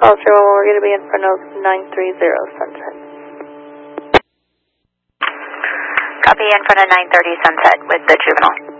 Officer, we're going to be in front of 930 Sunset. Copy, in front of 930 Sunset with the juvenile.